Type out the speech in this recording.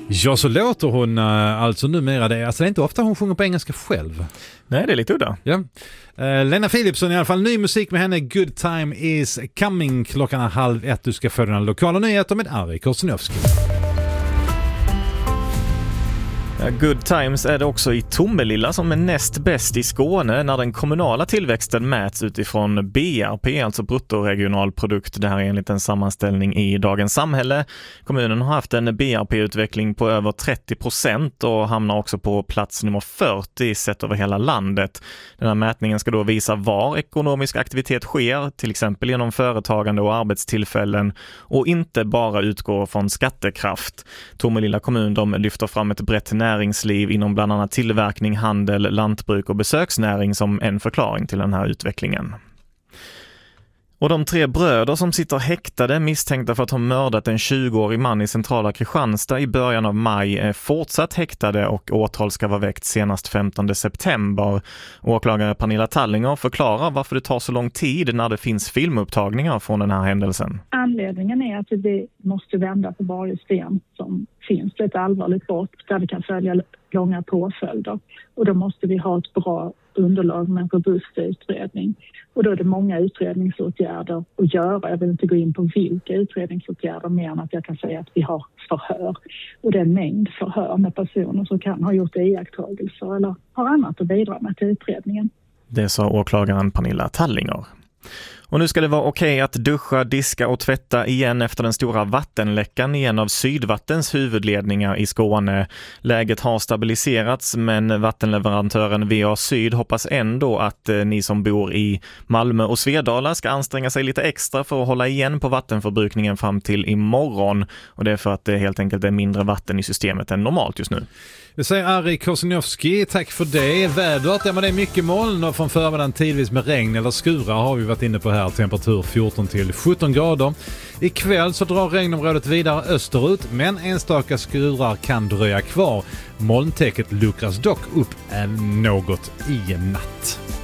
Ja, så låter hon alltså numera. Det är inte ofta hon sjunger på engelska själv. Nej, det är lite udda. Ja. Lena Philipsson i alla fall. Ny musik med henne. Good time is coming. Klockan är 12:30. Du ska få den lokala nyheter med Ari Korsnowski. Good times är det också i Tomelilla som är näst bäst i Skåne när den kommunala tillväxten mäts utifrån BRP, alltså bruttoregionalprodukt. Det här är enligt en sammanställning i Dagens Samhälle. Kommunen har haft en BRP-utveckling på över 30% och hamnar också på plats nummer 40 sett över hela landet. Den här mätningen ska då visa var ekonomisk aktivitet sker, till exempel genom företagande och arbetstillfällen, och inte bara utgå från skattekraft. Tomelilla kommun lyfter fram ett brett näringsliv inom bland annat tillverkning, handel, lantbruk och besöksnäring som en förklaring till den här utvecklingen. Och de 3 bröder som sitter häktade misstänkta för att ha mördat en 20-årig man i centrala Kristianstad i början av maj är fortsatt häktade och åtal ska vara väckt senast 15 september. Åklagare Pernilla Tallinger förklarar varför det tar så lång tid när det finns filmupptagningar från den här händelsen. Anledningen är att vi måste vända på varje sten som finns. Det är ett allvarligt brott där det kan följa långa påföljder. Och då måste vi ha ett bra underlag med en robust utredning. Och då är det många utredningsåtgärder att göra. Jag vill inte gå in på vilka utredningsåtgärder mer än att jag kan säga att vi har förhör. Och det är en mängd förhör med personer som kan ha gjort iakttagelser eller har annat att bidra med till utredningen. Det sa åklagaren Pernilla Tallinger. Och nu ska det vara okej att duscha, diska och tvätta igen efter den stora vattenläckan i en av Sydvattens huvudledningar i Skåne. Läget har stabiliserats, men vattenleverantören VA Syd hoppas ändå att ni som bor i Malmö och Svedala ska anstränga sig lite extra för att hålla igen på vattenförbrukningen fram till imorgon. Och det är för att det helt enkelt är mindre vatten i systemet än normalt just nu. Det säger Ari Korsnowski. Tack för det. Vädret, men det är mycket moln och från förmiddagen tidvis med regn eller skurar har vi varit inne på här. Temperatur 14 till 17 grader. Ikväll så drar regnområdet vidare österut, men enstaka skurar kan dröja kvar. Molntäcket luckras dock upp något i natt.